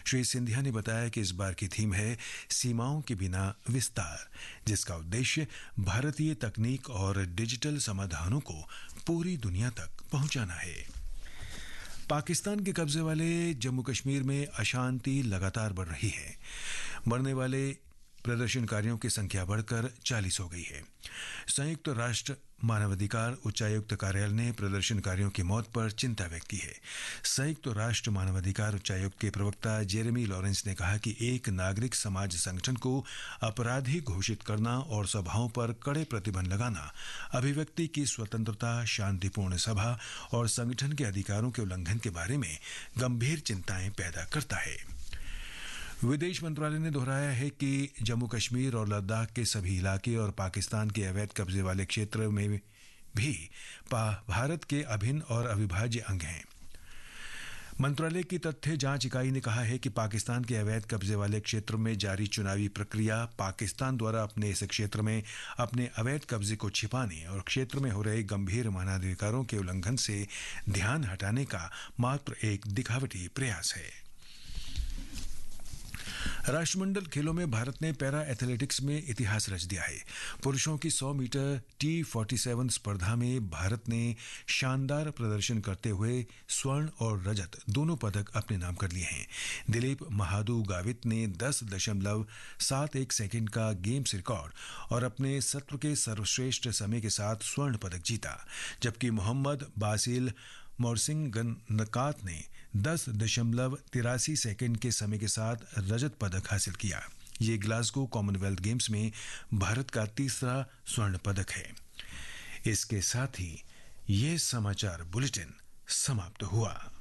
श्री सिंधिया ने बताया कि इस बार की थीम है सीमाओं के बिना विस्तार, जिसका उद्देश्य भारतीय तकनीक और डिजिटल समाधानों को पूरी दुनिया तक पहुंचाना है। पाकिस्तान के कब्जे वाले जम्मू कश्मीर में अशांति लगातार बढ़ रही है। मरने वाले प्रदर्शनकारियों की संख्या बढ़कर 40 हो गई है। संयुक्त राष्ट्र मानवाधिकार उच्चायुक्त कार्यालय ने प्रदर्शनकारियों की मौत पर चिंता व्यक्त की है। संयुक्त राष्ट्र मानवाधिकार उच्चायुक्त के प्रवक्ता जेरेमी लॉरेंस ने कहा कि एक नागरिक समाज संगठन को अपराधी घोषित करना और सभाओं पर कड़े प्रतिबंध लगाना अभिव्यक्ति की स्वतंत्रता, शांतिपूर्ण सभा और संगठन के अधिकारों के उल्लंघन के बारे में गंभीर चिंताएं पैदा करता है। विदेश मंत्रालय ने दोहराया है कि जम्मू कश्मीर और लद्दाख के सभी इलाके और पाकिस्तान के अवैध कब्जे वाले क्षेत्र में भी भारत के अभिन्न और अविभाज्य अंग हैं। मंत्रालय की तथ्य जांच इकाई ने कहा है कि पाकिस्तान के अवैध कब्जे वाले क्षेत्र में जारी चुनावी प्रक्रिया पाकिस्तान द्वारा अपने इस क्षेत्र में अपने अवैध कब्जे को छिपाने और क्षेत्र में हो रहे गंभीर मानवाधिकारों के उल्लंघन से ध्यान हटाने का मात्र एक दिखावटी प्रयास है। राष्ट्रमंडल खेलों में भारत ने पैरा एथलेटिक्स में इतिहास रच दिया है। पुरुषों की 100 मीटर T47 स्पर्धा में भारत ने शानदार प्रदर्शन करते हुए स्वर्ण और रजत दोनों पदक अपने नाम कर लिए हैं। दिलीप महादू गावित ने 10.71 सेकंड का गेम्स रिकॉर्ड और अपने सत्र के सर्वश्रेष्ठ समय के साथ स्वर्ण पदक जीता, जबकि मोहम्मद बासिल मोरसिंगनकात ने 10.83 सेकंड के समय के साथ रजत पदक हासिल किया। ये ग्लासगो कॉमनवेल्थ गेम्स में भारत का तीसरा स्वर्ण पदक है। इसके साथ ही ये समाचार बुलेटिन समाप्त हुआ।